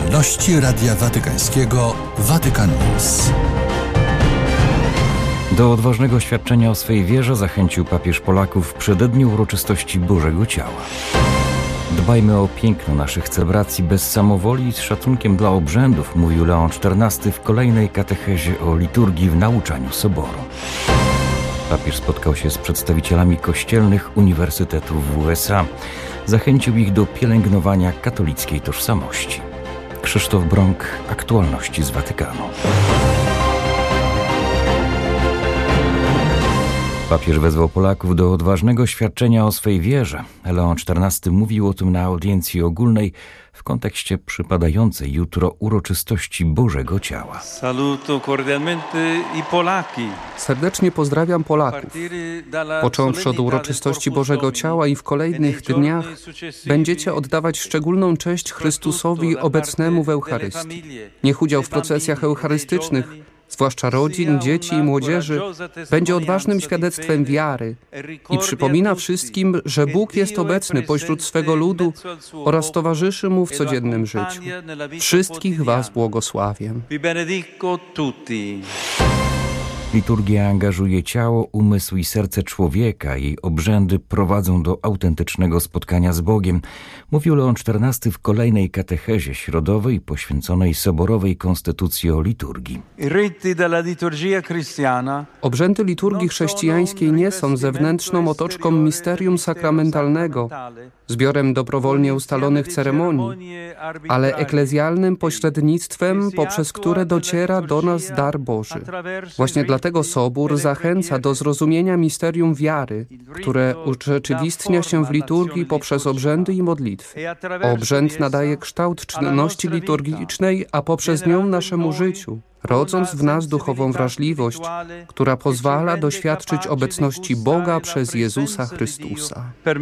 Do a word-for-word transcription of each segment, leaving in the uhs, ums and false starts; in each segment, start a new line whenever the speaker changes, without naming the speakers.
aktualności Radia Watykańskiego Vatican News.
Do odważnego świadczenia o swej wierze zachęcił papież Polaków w przededniu uroczystości Bożego Ciała. Dbajmy o piękno naszych celebracji bez samowoli i z szacunkiem dla obrzędów, mówił Leon czternasty w kolejnej katechezie o liturgii w nauczaniu Soboru. Papież spotkał się z przedstawicielami kościelnych uniwersytetów w U S A. Zachęcił ich do pielęgnowania katolickiej tożsamości. Krzysztof Brąk, aktualności z Watykanu. Papież wezwał Polaków do odważnego świadczenia o swej wierze. Leon czternasty mówił o tym na audiencji ogólnej w kontekście przypadającej jutro uroczystości Bożego Ciała.
Saluto cordialmente i Polaki.
Serdecznie pozdrawiam Polaków. Począwszy od uroczystości Bożego Ciała i w kolejnych dniach będziecie oddawać szczególną cześć Chrystusowi obecnemu w Eucharystii. Niech udział w procesjach eucharystycznych, zwłaszcza rodzin, dzieci i młodzieży, będzie odważnym świadectwem wiary i przypomina wszystkim, że Bóg jest obecny pośród swego ludu oraz towarzyszy mu w codziennym życiu. Wszystkich was błogosławię.
Liturgia angażuje ciało, umysł i serce człowieka. Jej obrzędy prowadzą do autentycznego spotkania z Bogiem, mówił Leon czternasty w kolejnej katechezie środowej poświęconej soborowej konstytucji o liturgii.
Obrzędy liturgii chrześcijańskiej nie są zewnętrzną otoczką misterium sakramentalnego, zbiorem dobrowolnie ustalonych ceremonii, ale eklezjalnym pośrednictwem, poprzez które dociera do nas dar Boży. Właśnie dlatego Sobór zachęca do zrozumienia misterium wiary, które urzeczywistnia się w liturgii poprzez obrzędy i modlitwy. Obrzęd nadaje kształt czynności liturgicznej, a poprzez nią naszemu życiu, rodząc w nas duchową wrażliwość, która pozwala doświadczyć obecności Boga przez Jezusa Chrystusa.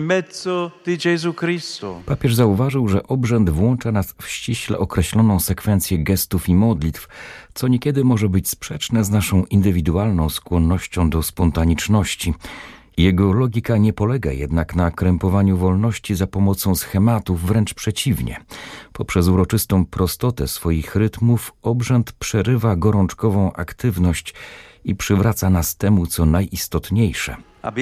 Papież zauważył, że obrzęd włącza nas w ściśle określoną sekwencję gestów i modlitw, co niekiedy może być sprzeczne z naszą indywidualną skłonnością do spontaniczności. Jego logika nie polega jednak na krępowaniu wolności za pomocą schematów, wręcz przeciwnie. Poprzez uroczystą prostotę swoich rytmów obrzęd przerywa gorączkową aktywność i przywraca nas temu, co najistotniejsze.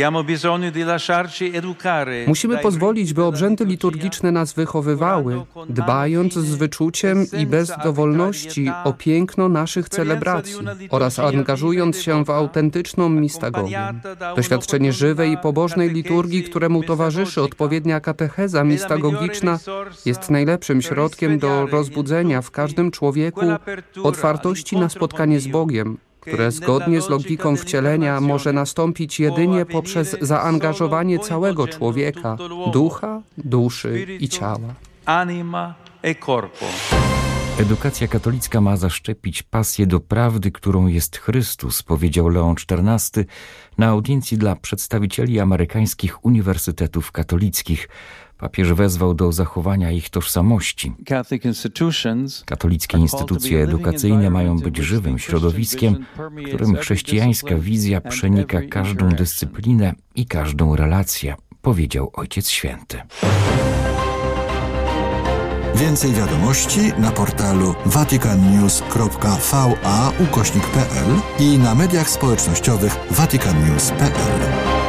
Musimy pozwolić, by obrzędy liturgiczne nas wychowywały, dbając z wyczuciem i bez dowolności o piękno naszych celebracji oraz angażując się w autentyczną mistagogię. Doświadczenie żywej i pobożnej liturgii, któremu towarzyszy odpowiednia katecheza mistagogiczna, jest najlepszym środkiem do rozbudzenia w każdym człowieku otwartości na spotkanie z Bogiem, które zgodnie z logiką wcielenia może nastąpić jedynie poprzez zaangażowanie całego człowieka, ducha, duszy i ciała.
Edukacja katolicka ma zaszczepić pasję do prawdy, którą jest Chrystus, powiedział Leon czternasty na audiencji dla przedstawicieli amerykańskich uniwersytetów katolickich. Papież wezwał do zachowania ich tożsamości. Katolickie instytucje edukacyjne mają być żywym środowiskiem, w którym chrześcijańska wizja przenika każdą dyscyplinę i każdą relację, powiedział Ojciec Święty.
Więcej wiadomości na portalu vaticannews kropka va ukośnik p l i na mediach społecznościowych vaticannews kropka p l.